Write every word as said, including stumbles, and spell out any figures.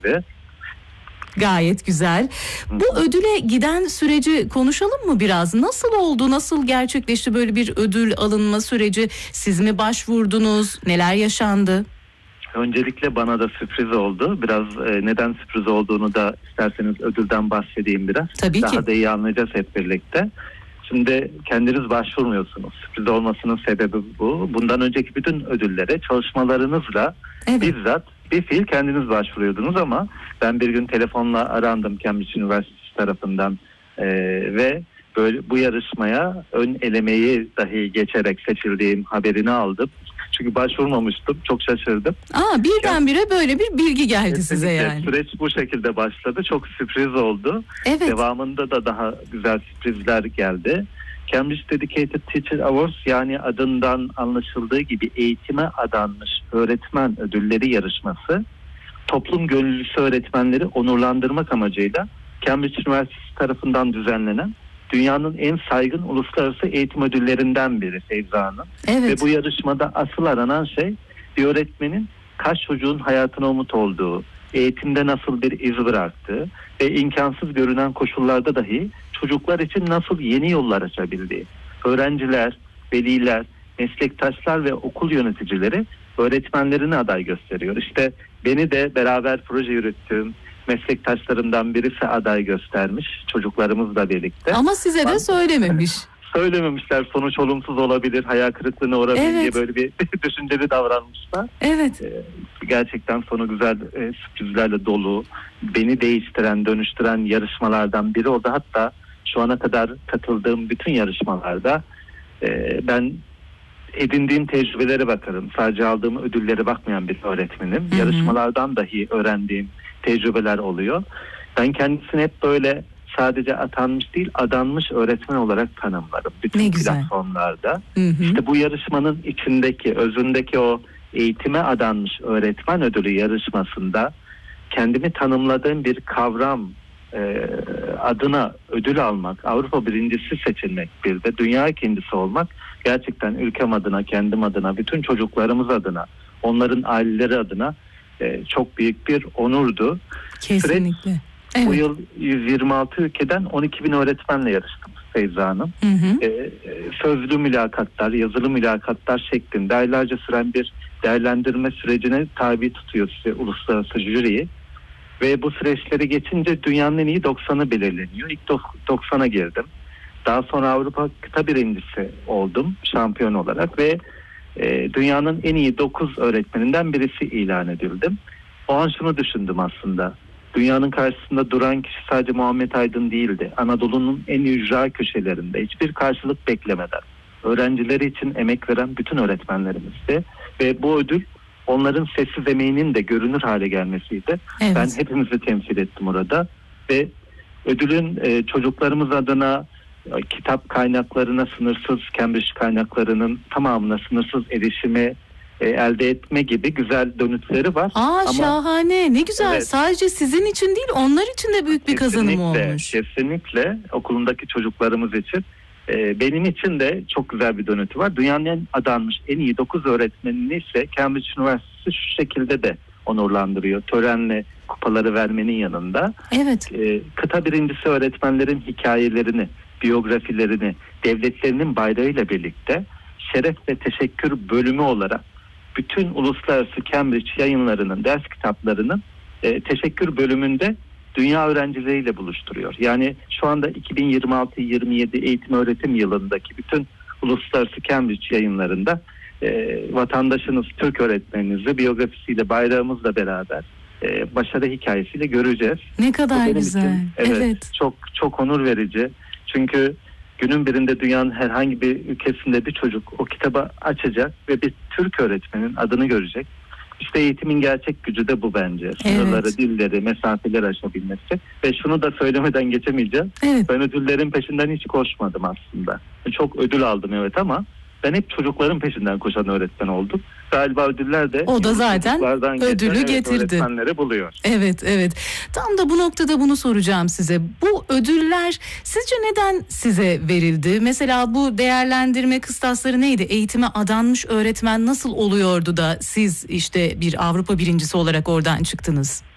Ve Gayet güzel. Bu ödüle giden süreci konuşalım mı biraz? Nasıl oldu? Nasıl gerçekleşti böyle bir ödül alınma süreci? Siz mi başvurdunuz? Neler yaşandı? Öncelikle bana da sürpriz oldu. Biraz e, neden sürpriz olduğunu da isterseniz ödülden bahsedeyim biraz. Tabii Daha ki. da iyi anlayacağız hep birlikte. Şimdi kendiniz başvurmuyorsunuz. Sürpriz olmasının sebebi bu. Bundan önceki bütün ödüllere çalışmalarınızla Evet. bizzat bir fiil kendiniz başvuruyordunuz ama ben bir gün telefonla arandım Cambridge Üniversitesi tarafından e, ve böyle bu yarışmaya ön elemeyi dahi geçerek seçildiğim haberini aldım. Çünkü başvurmamıştım. Çok şaşırdım. Aa, birdenbire böyle bir bilgi geldi size yani. Süreç bu şekilde başladı. Çok sürpriz oldu. Evet. Devamında da daha güzel sürprizler geldi. Cambridge Dedicated Teacher Awards, yani adından anlaşıldığı gibi eğitime adanmış öğretmen ödülleri yarışması, toplum gönüllüsü öğretmenleri onurlandırmak amacıyla Cambridge Üniversitesi tarafından düzenlenen dünyanın en saygın uluslararası eğitim ödüllerinden biri Feyza Hanım. Evet. Ve bu yarışmada asıl aranan şey bir öğretmenin kaç çocuğun hayatına umut olduğu, eğitimde nasıl bir iz bıraktığı ve imkansız görünen koşullarda dahi çocuklar için nasıl yeni yollar açabildiği. Öğrenciler, veliler, meslektaşlar ve okul yöneticileri öğretmenlerini aday gösteriyor. İşte beni de beraber proje yürüttüğüm meslektaşlarımdan birisi aday göstermiş, çocuklarımızla birlikte. Ama size de söylememiş. Söylememişler, sonuç olumsuz olabilir, hayal kırıklığına uğrabilir Evet. diye böyle bir düşünceli davranmışlar. Evet. Ee, gerçekten sonu güzel e, sürprizlerle dolu, beni değiştiren, dönüştüren yarışmalardan biri oldu. Hatta şu ana kadar katıldığım bütün yarışmalarda e, ben edindiğim tecrübelere bakarım. Sadece aldığım ödüllere bakmayan bir öğretmenim. Hı hı. Yarışmalardan dahi öğrendiğim tecrübeler oluyor. Ben kendisini hep böyle sadece atanmış değil, adanmış öğretmen olarak tanımlarım. Bütün Ne güzel. platformlarda. Hı hı. İşte bu yarışmanın içindeki, özündeki o eğitime adanmış öğretmen ödülü yarışmasında kendimi tanımladığım bir kavram e, adına ödül almak, Avrupa birincisi seçilmek, bir de dünya ikincisi olmak gerçekten ülkem adına, kendim adına, bütün çocuklarımız adına, onların aileleri adına e, çok büyük bir onurdu. Kesinlikle. Süreç, bu Evet. yıl yüz yirmi altı ülkeden on iki bin öğretmenle yarıştım Feyza Hanım. Hı hı. E, sözlü mülakatlar, yazılı mülakatlar şeklinde aylarca süren bir değerlendirme sürecine tabi tutuyor size uluslararası jüriyi. Ve bu süreçleri geçince dünyanın en iyi doksanı belirleniyor. İlk doksana girdim. Daha sonra Avrupa kıta birincisi oldum şampiyon olarak ve e, dünyanın en iyi dokuz öğretmeninden birisi ilan edildim. O an şunu düşündüm aslında. Dünyanın karşısında duran kişi sadece Muhammed Aydın değildi. Anadolu'nun en ücra köşelerinde hiçbir karşılık beklemeden öğrencileri için emek veren bütün öğretmenlerimizdi. Ve bu ödül onların sessiz emeğinin de görünür hale gelmesiydi. Evet. Ben hepimizi temsil ettim orada ve ödülün e, çocuklarımız adına e, kitap kaynaklarına sınırsız, Cambridge kaynaklarının tamamına sınırsız erişimi e, elde etme gibi güzel dönütleri var. Aa, Ama şahane, ne güzel. Evet. Sadece sizin için değil, onlar için de büyük bir kazanım kesinlikle, olmuş. kesinlikle okulundaki çocuklarımız için. Ee, benim için de çok güzel bir dönütü var. Dünyanın en adanmış en iyi dokuz öğretmenini ise Cambridge Üniversitesi şu şekilde de onurlandırıyor. Törenle kupaları vermenin yanında. Evet. E, kıta birincisi öğretmenlerin hikayelerini, biyografilerini, devletlerinin bayrağıyla birlikte şeref ve teşekkür bölümü olarak bütün uluslararası Cambridge yayınlarının, ders kitaplarının e, teşekkür bölümünde dünya öğrencileriyle buluşturuyor. Yani şu anda iki bin yirmi altı yirmi yedi eğitim öğretim yılındaki bütün uluslararası Cambridge yayınlarında e, vatandaşınız, Türk öğretmeninizi biyografisiyle, bayrağımızla beraber e, başarı hikayesiyle göreceğiz. Ne kadar benim güzel. için, evet, Evet. çok çok onur verici. Çünkü günün birinde dünyanın herhangi bir ülkesinde bir çocuk o kitabı açacak ve bir Türk öğretmenin adını görecek. İşte eğitimin gerçek gücü de bu bence. Sınırları, Evet. dilleri, mesafeleri aşabilmesi. Ve şunu da söylemeden geçemeyeceğim. Evet. Ben ödüllerin peşinden hiç koşmadım aslında. Çok ödül aldım evet ama ben hep çocukların peşinden koşan öğretmen oldum. Galiba ödüller de O da zaten çocuklardan ödülü geçen, evet, getirdi. öğretmenleri buluyor. Evet, evet. Tam da bu noktada bunu soracağım size. Bu ödüller sizce neden size verildi? Mesela bu değerlendirme kıstasları neydi? Eğitime adanmış öğretmen nasıl oluyordu da siz işte bir Avrupa birincisi olarak oradan çıktınız?